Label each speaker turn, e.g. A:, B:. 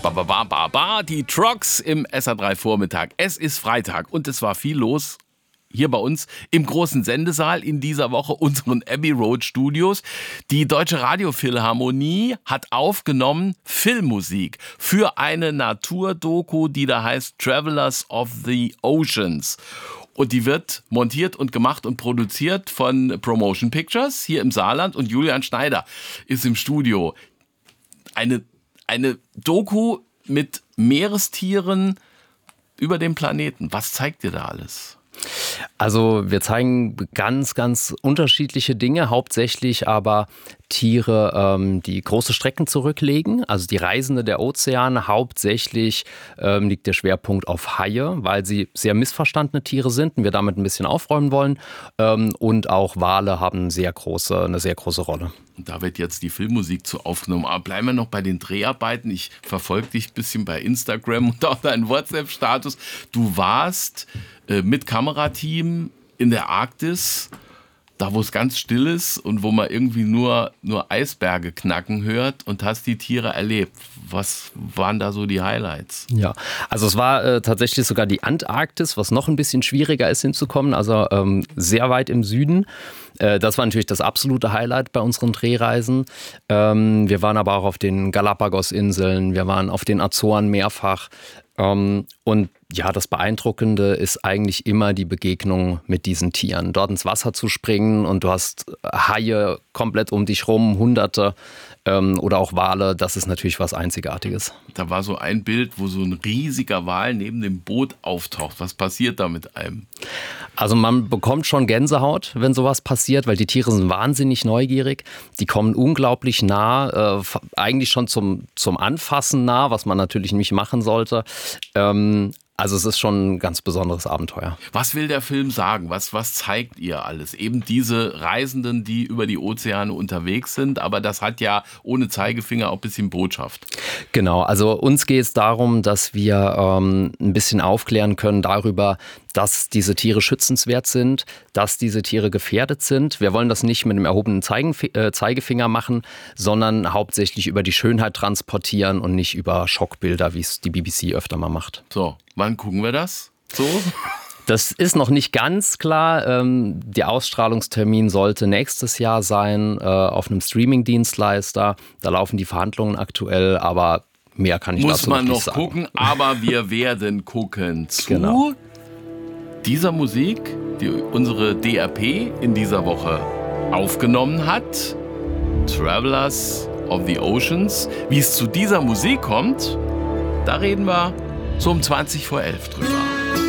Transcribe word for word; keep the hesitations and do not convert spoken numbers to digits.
A: Ba, ba, ba, ba, ba, die Trucks im S R drei Vormittag. Es ist Freitag und es war viel los hier bei uns im großen Sendesaal in dieser Woche, unseren Abbey Road Studios. Die Deutsche Radiophilharmonie hat aufgenommen Filmmusik für eine Naturdoku, die da heißt Travelers of the Oceans. Und die wird montiert und gemacht und produziert von Promotion Pictures hier im Saarland und Julian Schneider ist im Studio. Eine, eine Doku mit Meerestieren über dem Planeten. Was zeigt ihr da alles?
B: Also wir zeigen ganz, ganz unterschiedliche Dinge, hauptsächlich aber Tiere, ähm, die große Strecken zurücklegen, also die Reisende der Ozeane. Hauptsächlich ähm, liegt der Schwerpunkt auf Haie, weil sie sehr missverstandene Tiere sind und wir damit ein bisschen aufräumen wollen. Ähm, und auch Wale haben sehr große, eine sehr große Rolle.
A: Und da wird jetzt die Filmmusik zu aufgenommen. Aber bleiben wir noch bei den Dreharbeiten. Ich verfolge dich ein bisschen bei Instagram und auch deinen WhatsApp-Status. Du warst äh, mit Kamerateam in der Arktis, da wo es ganz still ist und wo man irgendwie nur, nur Eisberge knacken hört und hast die Tiere erlebt. Was waren da so die Highlights?
B: Ja, also es war äh, tatsächlich sogar die Antarktis, was noch ein bisschen schwieriger ist hinzukommen, also ähm, sehr weit im Süden. Äh, das war natürlich das absolute Highlight bei unseren Drehreisen. Ähm, wir waren aber auch auf den Galapagos-Inseln, wir waren auf den Azoren mehrfach. Ähm, und ja, das Beeindruckende ist eigentlich immer die Begegnung mit diesen Tieren. Dort ins Wasser zu springen und du hast Haie komplett um dich rum, Hunderte ähm, oder auch Wale, das ist natürlich was Einzigartiges.
A: Da war so ein Bild, wo so ein riesiger Wal neben dem Boot auftaucht. Was passiert da mit einem?
B: Also man bekommt schon Gänsehaut, wenn sowas passiert, weil die Tiere sind wahnsinnig neugierig. Die kommen unglaublich nah, äh, eigentlich schon zum, zum Anfassen nah, was man natürlich nicht machen sollte. Ähm, Also es ist schon ein ganz besonderes Abenteuer.
A: Was will der Film sagen? Was, was zeigt ihr alles? Eben diese Reisenden, die über die Ozeane unterwegs sind, aber das hat ja ohne Zeigefinger auch ein bisschen Botschaft.
B: Genau, also uns geht es darum, dass wir ähm, ein bisschen aufklären können darüber, dass diese Tiere schützenswert sind, dass diese Tiere gefährdet sind. Wir wollen das nicht mit einem erhobenen Zeigefinger machen, sondern hauptsächlich über die Schönheit transportieren und nicht über Schockbilder, wie es die B B C öfter mal macht.
A: So, wann gucken wir das? So?
B: Das ist noch nicht ganz klar. Ähm, der Ausstrahlungstermin sollte nächstes Jahr sein, äh, auf einem Streaming-Dienstleister. Da laufen die Verhandlungen aktuell, aber mehr kann ich
A: Muss
B: dazu noch nicht
A: sagen. Muss
B: sagen.
A: man noch gucken, aber wir werden gucken zu
B: Genau.
A: dieser Musik, die unsere D R P in dieser Woche aufgenommen hat. Travelers of the Oceans. Wie es zu dieser Musik kommt, da reden wir so um zwanzig vor elf drüber.